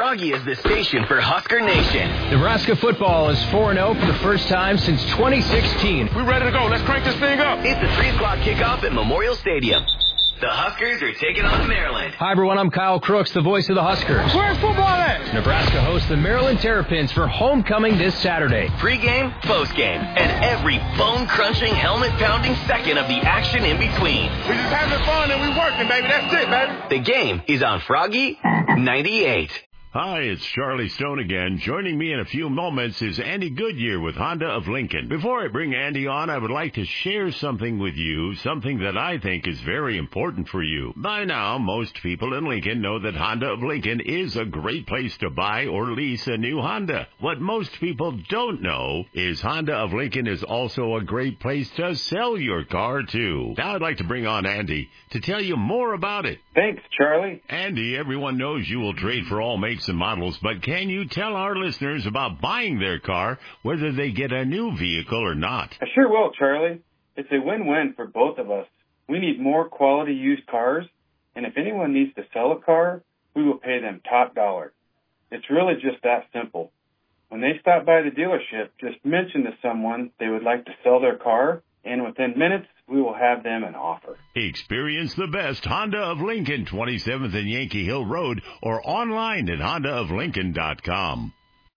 Froggy is the station for Husker Nation. Nebraska football is 4-0 for the first time since 2016. We're ready to go. Let's crank this thing up. It's a 3 o'clock kickoff at Memorial Stadium. The Huskers are taking on Maryland. Hi, everyone. I'm Kyle Crooks, the voice of the Huskers. Where's football at? Nebraska hosts the Maryland Terrapins for homecoming this Saturday. Pre-game, post-game, and every bone-crunching, helmet-pounding second of the action in between. We just having fun and we working, baby. That's it, baby. The game is on Froggy 98. Hi, it's Charlie Stone again. Joining me in a few moments is Andy Goodyear with Honda of Lincoln. Before I bring Andy on, I would like to share something with you, something that I think is very important for you. By now, most people in Lincoln know that Honda of Lincoln is a great place to buy or lease a new Honda. What most people don't know is Honda of Lincoln is also a great place to sell your car, too. Now I'd like to bring on Andy to tell you more about it. Thanks, Charlie. Andy, everyone knows you will trade for all makes and models, but can you tell our listeners about buying their car, whether they get a new vehicle or not? I sure will, Charlie. It's a win-win for both of us. We need more quality used cars, and if anyone needs to sell a car, we will pay them top dollar. It's really just that simple. When they stop by the dealership, just mention to someone they would like to sell their car, and within minutes, we will have them an offer. Experience the best Honda of Lincoln, 27th and Yankee Hill Road, or online at hondaoflincoln.com.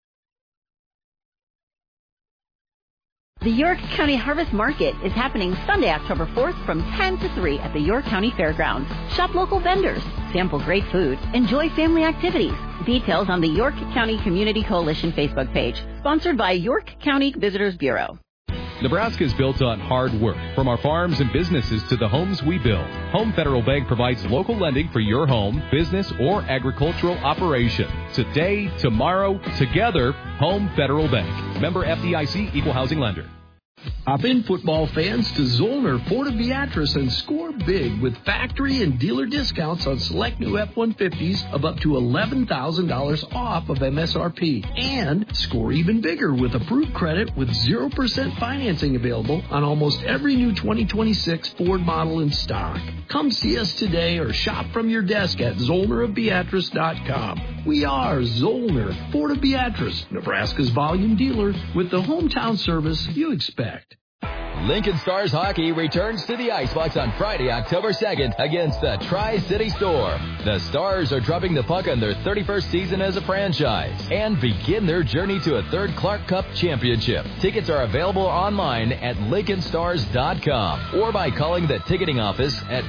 The York County Harvest Market is happening Sunday, October 4th from 10 to 3 at the York County Fairgrounds. Shop local vendors, sample great food, enjoy family activities. Details on the York County Community Coalition Facebook page, sponsored by York County Visitors Bureau. Nebraska is built on hard work. From our farms and businesses to the homes we build, Home Federal Bank provides local lending for your home, business, or agricultural operation. Today, tomorrow, together, Home Federal Bank. Member FDIC, Equal Housing Lender. Hop in, football fans, to Zollner Ford of Beatrice and score big with factory and dealer discounts on select new F-150s of up to $11,000 off of MSRP. And score even bigger with approved credit with 0% financing available on almost every new 2026 Ford model in stock. Come see us today or shop from your desk at ZollnerofBeatrice.com. We are Zollner Ford of Beatrice, Nebraska's volume dealer with the hometown service you expect. Lincoln Stars Hockey returns to the Icebox on Friday, October 2nd against the Tri-City Storm. The Stars are dropping the puck on their 31st season as a franchise and begin their journey to a third Clark Cup championship. Tickets are available online at LincolnStars.com or by calling the ticketing office at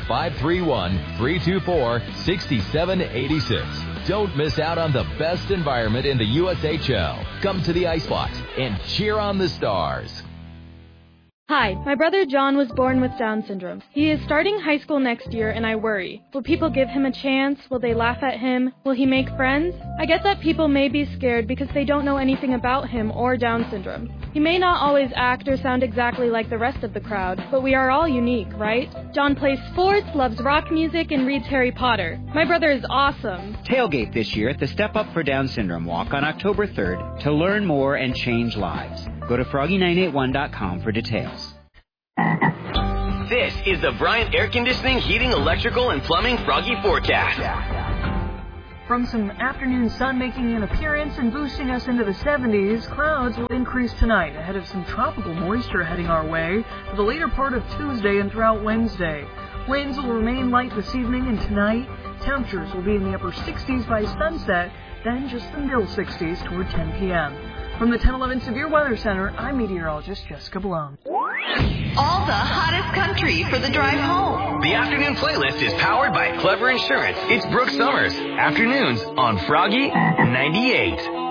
531-324-6786. Don't miss out on the best environment in the USHL. Come to the Icebox and cheer on the Stars. Hi, my brother John was born with Down syndrome. He is starting high school next year and I worry. Will people give him a chance? Will they laugh at him? Will he make friends? I get that people may be scared because they don't know anything about him or Down syndrome. He may not always act or sound exactly like the rest of the crowd, but we are all unique, right? John plays sports, loves rock music, and reads Harry Potter. My brother is awesome. Tailgate this year at the Step Up for Down Syndrome Walk on October 3rd to learn more and change lives. Go to froggy981.com for details. This is the Bryant Air Conditioning, Heating, Electrical, and Plumbing Froggy Forecast. From some afternoon sun making an appearance and boosting us into the 70s, clouds will increase tonight ahead of some tropical moisture heading our way for the later part of Tuesday and throughout Wednesday. Winds will remain light this evening and tonight. Temperatures will be in the upper 60s by sunset, then just the middle 60s toward 10 p.m. From the 1011 Severe Weather Center, I'm meteorologist Jessica Balone. All the hottest country for the drive home. The afternoon playlist is powered by Clever Insurance. It's Brooke Summers. Afternoons on Froggy 98.